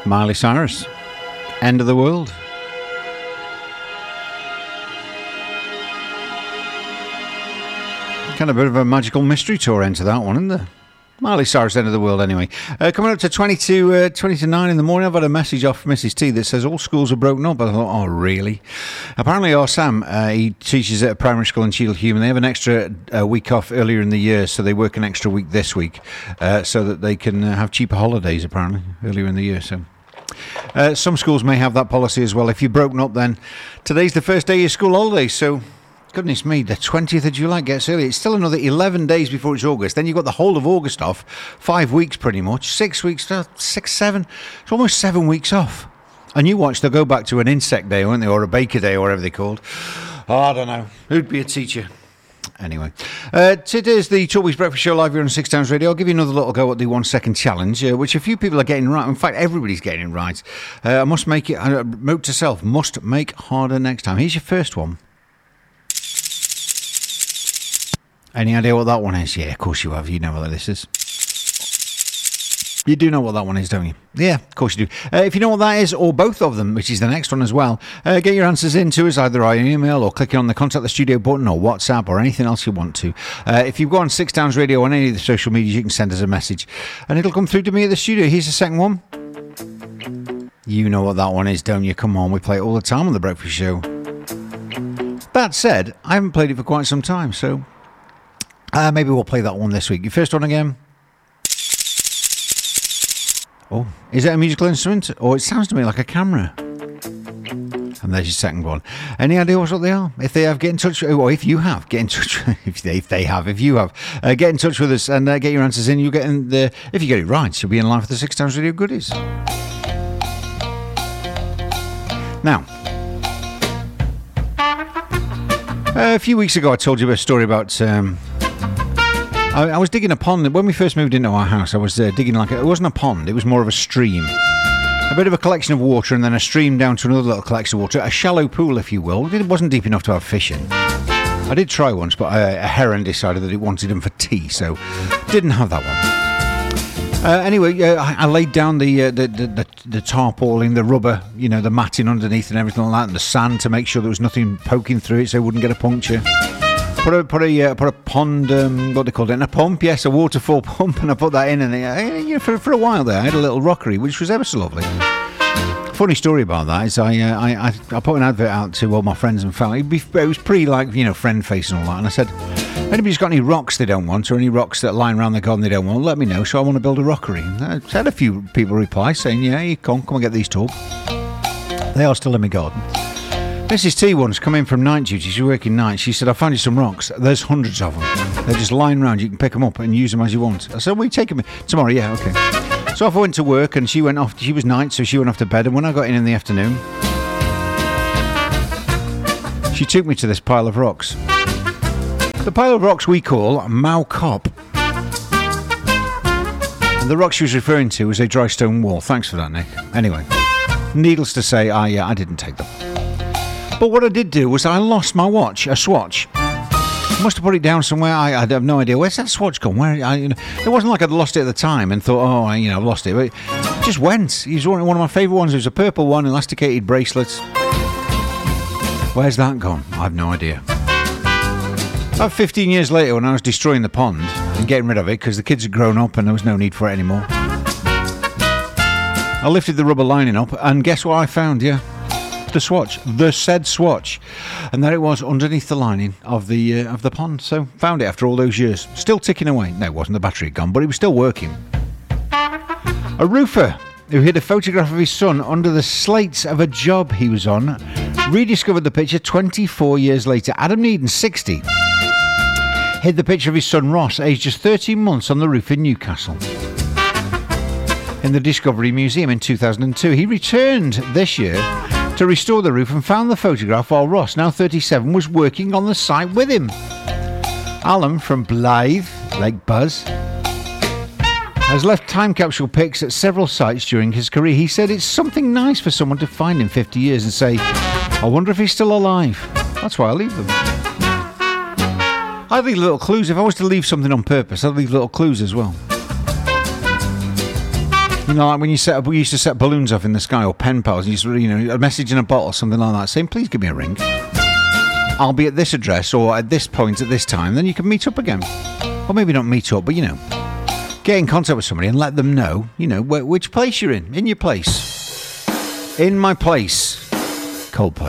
Miley Cyrus, End of the World. Kind of a bit of a magical mystery tour into that one, isn't there? Miley Cyrus, End of the World, anyway. Coming up to 20 to 9 in the morning, I've had a message off Mrs. T that says all schools are broken up. I thought, oh, really? Apparently, our Sam, he teaches at a primary school in Cheadle Hume. They have an extra week off earlier in the year, so they work an extra week this week so that they can have cheaper holidays, apparently, earlier in the year. So some schools may have that policy as well. If you're broken up, then today's the first day of your school holidays, so... Goodness me, the 20th of July gets early. It's still another 11 days before it's August. Then you've got the whole of August off. 5 weeks pretty much. 6 weeks, 6, 7. It's almost 7 weeks off. And you watch, they'll go back to an insect day, won't they? Or a baker day, or whatever they're called. Oh, I don't know. Who'd be a teacher? Anyway, today's the Talkweek's Breakfast Show live here on 6 Times Radio. I'll give you another little go at the 1 second challenge, which a few people are getting right. In fact, everybody's getting it right. I must make it, note to self, must make harder next time. Here's your first one. Any idea what that one is? Yeah, of course you have. You know what this is. You do know what that one is, don't you? Yeah, of course you do. If you know what that is, or both of them, which is the next one as well, get your answers in to us either via email or clicking on the Contact the Studio button or WhatsApp or anything else you want to. If you go on 6 Downs Radio on any of the social medias, you can send us a message and it'll come through to me at the studio. Here's the second one. You know what that one is, don't you? Come on, we play it all the time on The Breakfast Show. That said, I haven't played it for quite some time, so... maybe we'll play that one this week. Your first one again. Oh, is it a musical instrument? Or it sounds to me like a camera. And there's your second one. Any idea what they are? If they have, get in touch. Or if you have, get in touch. If you have, get in touch with us and get your answers in. You get in the. If you get it right, you'll be in line for the 6 Times Radio goodies. Now. A few weeks ago, I told you a story about. I was digging a pond. When we first moved into our house, I was digging it wasn't a pond, it was more of a stream. A bit of a collection of water and then a stream down to another little collection of water. A shallow pool, if you will. It wasn't deep enough to have fish in. I did try once, but a heron decided that it wanted them for tea, so didn't have that one. Anyway, I laid down the tarpaulin, the rubber, the matting underneath and everything like that, and the sand to make sure there was nothing poking through it so it wouldn't get a puncture. Put a pond, what they called it, a pump, yes, a waterfall pump, and I put that in, and for a while there, I had a little rockery, which was ever so lovely. Funny story about that is I put an advert out to all my friends and family. It was pre friend face and all that, and I said, anybody's got any rocks they don't want, or any rocks that are lying around the garden they don't want, let me know. So I want to build a rockery. And I had a few people reply saying, yeah, you come and get these too. They are still in my garden. Mrs. T once come in from night duty. She's working night. She said, I found you some rocks. There's hundreds of them. They're just lying around. You can pick them up and use them as you want. I said, will you take them tomorrow? Yeah, okay. So off I went to work and she went off. She was night, so she went off to bed. And when I got in the afternoon, she took me to this pile of rocks. The pile of rocks we call Mao Cop. And the rock she was referring to was a dry stone wall. Thanks for that, Nick. Anyway, needless to say, I didn't take them. But what I did do was I lost my watch, a swatch. I must have put it down somewhere. I have no idea. Where's that swatch gone? It wasn't like I'd lost it at the time and thought, I've lost it. But it just went. It was one of my favourite ones. It was a purple one, elasticated bracelets. Where's that gone? I have no idea. About 15 years later, when I was destroying the pond and getting rid of it because the kids had grown up and there was no need for it anymore, I lifted the rubber lining up and guess what I found? Yeah. The said swatch, and there it was underneath the lining of the pond. So found it after all those years, still ticking away. No, it wasn't, the battery had gone, but it was still working. A roofer who hid a photograph of his son under the slates of a job he was on rediscovered the picture 24 years later. Adam Needham, 60, hid the picture of his son Ross, aged just 13 months, on the roof in Newcastle. In the Discovery Museum in 2002, he returned this year to restore the roof and found the photograph while Ross, now 37, was working on the site with him. Alan from Blythe, like Buzz, has left time capsule pics at several sites during his career. He said it's something nice for someone to find in 50 years and say, I wonder if he's still alive. That's why I leave them. I leave little clues. If I was to leave something on purpose, I'd leave little clues as well. You know, like when we used to set balloons off in the sky or pen pals, you used to, a message in a bottle, something like that, saying, please give me a ring. I'll be at this address or at this point at this time, then you can meet up again. Or maybe not meet up, but, get in contact with somebody and let them know, which place you're in your place. In my place. Coldplay.